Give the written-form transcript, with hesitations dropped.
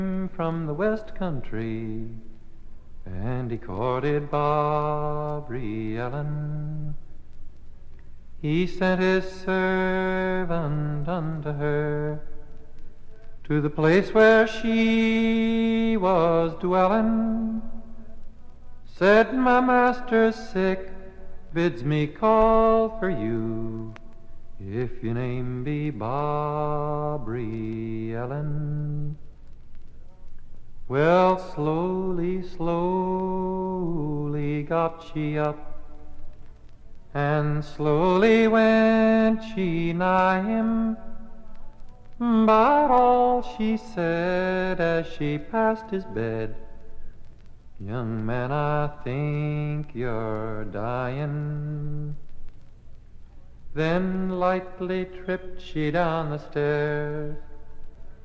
from the West Country, and he courted Barbary Ellen. He sent his servant unto her to the place where she was dwelling. Said, my master's sick, bids me call for you, if your name be Barbary Ellen. Well, slowly, slowly got she up, and slowly went she nigh him. But all she said as she passed his bed, young man, I think you're dying. Then lightly tripped she down the stairs,